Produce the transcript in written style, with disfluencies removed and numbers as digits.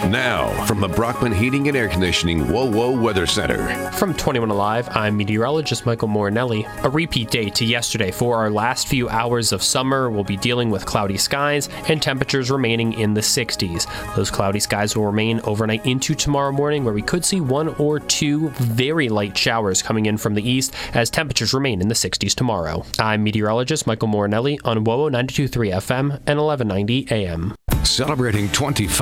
Now, from the Brockman Heating and Air Conditioning WOWO Weather Center. From 21 Alive, I'm meteorologist Michael Morinelli. A repeat day to yesterday. For our last few hours of summer, we'll be dealing with cloudy skies and temperatures remaining in the 60s. Those cloudy skies will remain overnight into tomorrow morning, where we could see 1 or 2 very light showers coming in from the east as temperatures remain in the 60s tomorrow. I'm meteorologist Michael Morinelli on WOWO 92.3 FM and 1190 AM. Celebrating 25